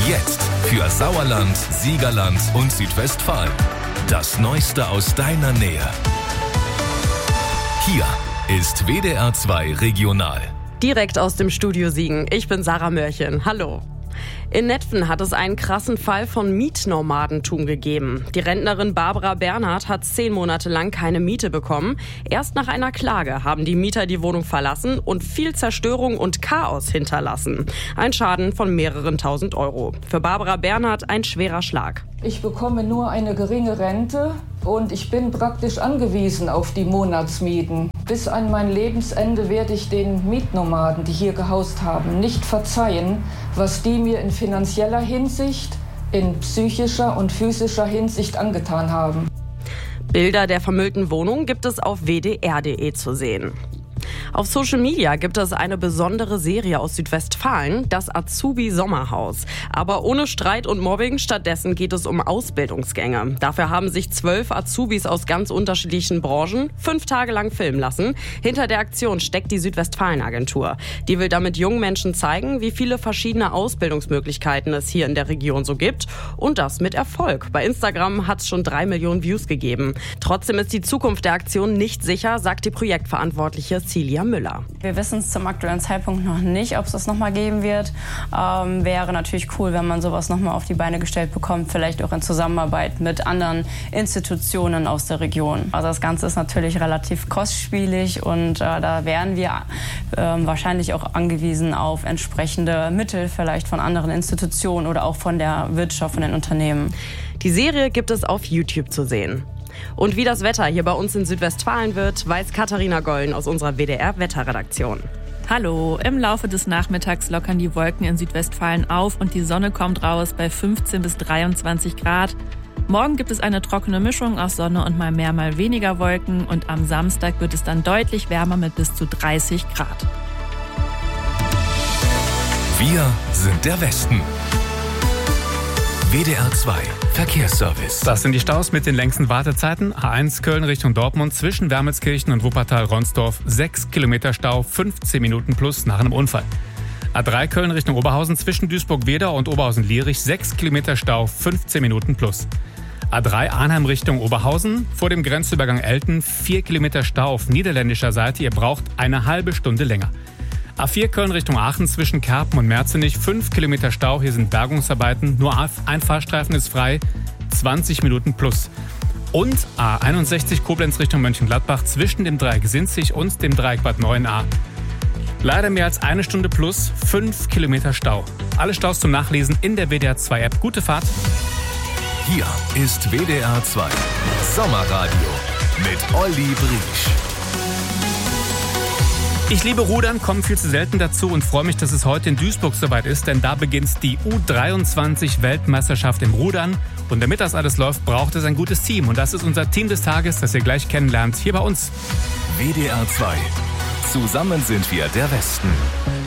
Jetzt für Sauerland, Siegerland und Südwestfalen. Das Neueste aus deiner Nähe. Hier ist WDR 2 Regional. Direkt aus dem Studio Siegen. Ich bin Sarah Mörchen. Hallo. In Netphen hat es einen krassen Fall von Mietnomadentum gegeben. Die Rentnerin Barbara Bernhard hat 10 Monate lang keine Miete bekommen. Erst nach einer Klage haben die Mieter die Wohnung verlassen und viel Zerstörung und Chaos hinterlassen. Ein Schaden von mehreren tausend Euro. Für Barbara Bernhard ein schwerer Schlag. Ich bekomme nur eine geringe Rente und ich bin praktisch angewiesen auf die Monatsmieten. Bis an mein Lebensende werde ich den Mietnomaden, die hier gehaust haben, nicht verzeihen, was die mir in finanzieller Hinsicht, in psychischer und physischer Hinsicht angetan haben. Bilder der vermüllten Wohnung gibt es auf wdr.de zu sehen. Auf Social Media gibt es eine besondere Serie aus Südwestfalen, das Azubi-Sommerhaus. Aber ohne Streit und Mobbing, stattdessen geht es um Ausbildungsgänge. Dafür haben sich 12 Azubis aus ganz unterschiedlichen Branchen 5 Tage lang filmen lassen. Hinter der Aktion steckt die Südwestfalen-Agentur. Die will damit jungen Menschen zeigen, wie viele verschiedene Ausbildungsmöglichkeiten es hier in der Region so gibt. Und das mit Erfolg. Bei Instagram hat es schon 3 Millionen Views gegeben. Trotzdem ist die Zukunft der Aktion nicht sicher, sagt die Projektverantwortliche Celia Müller. Wir wissen es zum aktuellen Zeitpunkt noch nicht, ob es das nochmal geben wird. Wäre natürlich cool, wenn man sowas nochmal auf die Beine gestellt bekommt, vielleicht auch in Zusammenarbeit mit anderen Institutionen aus der Region. Also das Ganze ist natürlich relativ kostspielig und da wären wir wahrscheinlich auch angewiesen auf entsprechende Mittel, vielleicht von anderen Institutionen oder auch von der Wirtschaft, von den Unternehmen. Die Serie gibt es auf YouTube zu sehen. Und wie das Wetter hier bei uns in Südwestfalen wird, weiß Katharina Gollen aus unserer WDR-Wetterredaktion. Hallo, im Laufe des Nachmittags lockern die Wolken in Südwestfalen auf und die Sonne kommt raus bei 15 bis 23 Grad. Morgen gibt es eine trockene Mischung aus Sonne und mal mehr, mal weniger Wolken und am Samstag wird es dann deutlich wärmer mit bis zu 30 Grad. Wir sind der Westen. WDR 2 Verkehrsservice. Das sind die Staus mit den längsten Wartezeiten. A1 Köln Richtung Dortmund zwischen Wermelskirchen und Wuppertal-Ronsdorf 6 Kilometer Stau, 15 Minuten plus nach einem Unfall. A3 Köln Richtung Oberhausen zwischen Duisburg-Wedau und Oberhausen-Lierich 6 Kilometer Stau, 15 Minuten plus. A3 Arnheim Richtung Oberhausen vor dem Grenzübergang Elten 4 Kilometer Stau auf niederländischer Seite. Ihr braucht eine halbe Stunde länger. A4 Köln Richtung Aachen zwischen Kerpen und Merzenich 5 Kilometer Stau. Hier sind Bergungsarbeiten. Nur ein Fahrstreifen ist frei. 20 Minuten plus. Und A61 Koblenz Richtung Mönchengladbach zwischen dem Dreieck Sinzig und dem Dreieck Bad Neuenahr. Leider mehr als eine Stunde plus 5 Kilometer Stau. Alle Staus zum Nachlesen in der WDR 2 App. Gute Fahrt. Hier ist WDR 2 Sommerradio mit Olli Briesch. Ich liebe Rudern, komme viel zu selten dazu und freue mich, dass es heute in Duisburg soweit ist, denn da beginnt die U23-Weltmeisterschaft im Rudern. Und damit das alles läuft, braucht es ein gutes Team. Und das ist unser Team des Tages, das ihr gleich kennenlernt, hier bei uns. WDR 2. Zusammen sind wir der Westen.